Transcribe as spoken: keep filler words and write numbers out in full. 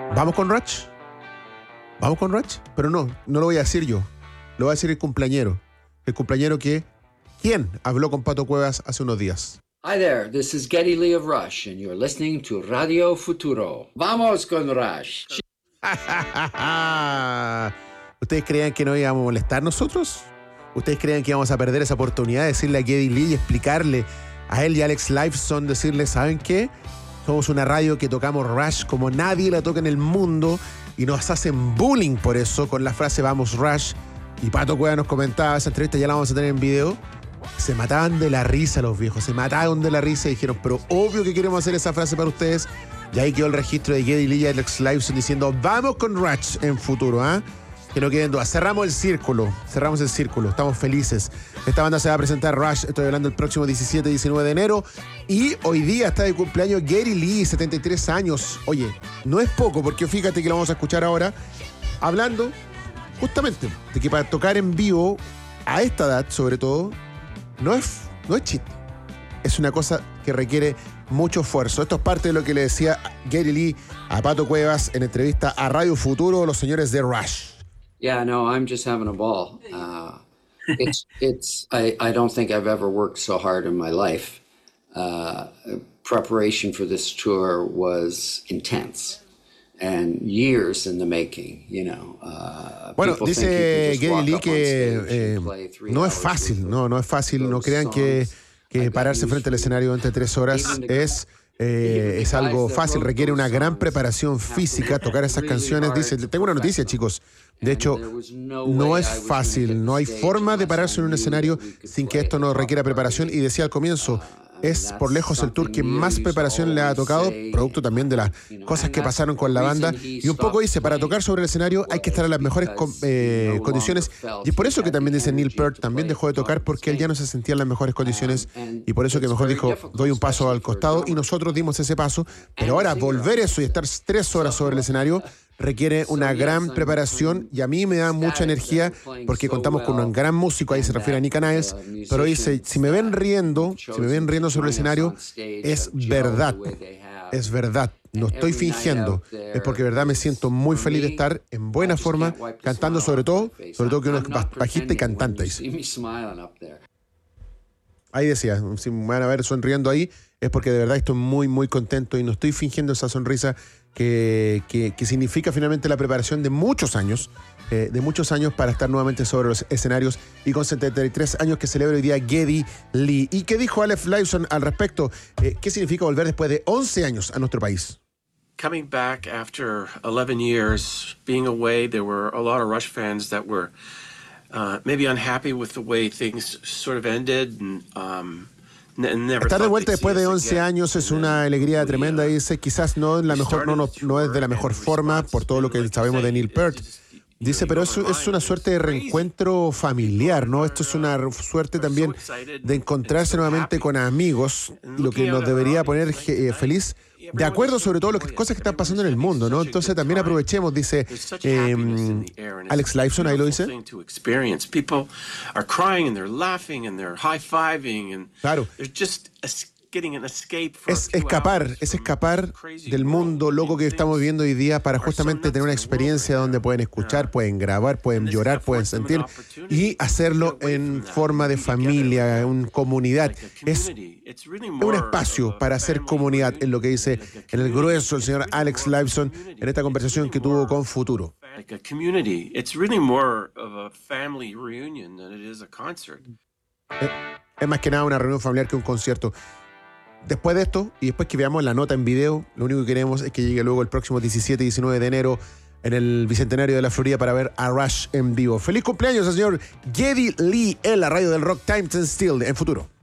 ¿Vamos con Rush? ¿Vamos con Rush? Pero no, no lo voy a decir yo. Lo va a decir el cumpleañero. El cumpleañero que... ¿Quién habló con Pato Cuevas hace unos días? Hi there, this is Geddy Lee of Rush, and you're listening to Radio Futuro. ¡Vamos con Rush! ¿Ustedes creían que no íbamos a molestar nosotros? ¿Ustedes creían que íbamos a perder esa oportunidad de decirle a Geddy Lee y explicarle a él y a Alex Lifeson, decirle, ¿saben qué? Somos una radio que tocamos Rush como nadie la toca en el mundo y nos hacen bullying por eso con la frase Vamos Rush. Y Pato Cuevas nos comentaba, esa entrevista ya la vamos a tener en video. Se mataban de la risa los viejos, se mataban de la risa y dijeron, pero obvio que queremos hacer esa frase para ustedes. Y ahí quedó el registro de Geddy Lee y Alex Lifeson diciendo, vamos con Rush en futuro, ¿ah? ¿eh? Que no queden dudas. Cerramos el círculo, cerramos el círculo, estamos felices. Esta banda se va a presentar, Rush, estoy hablando el próximo diecisiete y diecinueve de enero. Y hoy día está de cumpleaños Geddy Lee, setenta y tres años. Oye, no es poco, porque fíjate que lo vamos a escuchar ahora, hablando justamente de que para tocar en vivo, a esta edad sobre todo, no es, no es chiste. Es una cosa que requiere mucho esfuerzo. Esto es parte de lo que le decía Geddy Lee a Pato Cuevas en entrevista a Radio Futuro, los señores de Rush. Yeah, no, I'm just having a ball. Uh, it's, it's, I, I don't think I've ever worked so hard in my life. Uh, preparation for this tour was intense and years in the making, you know. Uh, bueno, dice Geddy Lee que eh, no es fácil, no, no es fácil. No crean que, que pararse frente al escenario durante tres horas es... Eh, es algo fácil, requiere una gran preparación física, tocar esas canciones. Dice, tengo una noticia, chicos. De hecho, no es fácil, no hay forma de pararse en un escenario sin que esto no requiera preparación. Y decía al comienzo, es por lejos el tour que más preparación le ha tocado, producto también de las cosas que pasaron con la banda. Y un poco dice, para tocar sobre el escenario hay que estar en las mejores con, eh, condiciones. Y es por eso que también dice Neil Peart, también dejó de tocar porque él ya no se sentía en las mejores condiciones. Y por eso que mejor dijo, doy un paso al costado. Y nosotros dimos ese paso. Pero ahora volver eso y estar tres horas sobre el escenario requiere una gran preparación y a mí me da mucha energía porque contamos con un gran músico, ahí se refiere a Nika Niles, pero dice, si me ven riendo, si me ven riendo sobre el escenario, es verdad, es verdad, no estoy fingiendo, es porque de verdad me siento muy feliz de estar en buena forma, cantando sobre todo, sobre todo que uno es bajista y cantante. Dice. Ahí decía, si me van a ver sonriendo ahí, es porque de verdad estoy muy, muy contento y no estoy fingiendo esa sonrisa que, que, que significa finalmente la preparación de muchos años, eh, de muchos años para estar nuevamente sobre los escenarios y con setenta y tres años que celebra hoy día Geddy Lee. ¿Y qué dijo Alex Lifeson al respecto? Eh, ¿Qué significa volver después de once años a nuestro país? Coming back after eleven years, being away, there were a lot of Rush fans that were uh, maybe unhappy with the way things sort of ended and um, estar de vuelta después de once años es una alegría tremenda, dice, quizás no, la mejor, no, no, no es de la mejor forma por todo lo que sabemos de Neil Peart. Dice, pero eso es una suerte de reencuentro familiar, ¿no? Esto es una suerte también de encontrarse nuevamente con amigos, lo que nos debería poner eh, feliz, de acuerdo sobre todo las cosas que están pasando en el mundo, ¿no? Entonces también aprovechemos, dice eh, Alex Lifeson, ahí lo dice. Claro. Es escapar, es escapar del mundo loco que estamos viviendo hoy día para justamente tener una experiencia donde pueden escuchar, pueden grabar, pueden llorar, pueden sentir y hacerlo en forma de familia, en comunidad. Es un espacio para hacer comunidad, es lo que dice en el grueso el señor Alex Lifeson en esta conversación que tuvo con Futuro. Es, es más que nada una reunión familiar que un concierto. Después de esto, y después que veamos la nota en video, lo único que queremos es que llegue luego el próximo diecisiete y diecinueve de enero en el Bicentenario de la Florida para ver a Rush en vivo. ¡Feliz cumpleaños al señor Geddy Lee en la radio del rock Times and Steel en Futuro!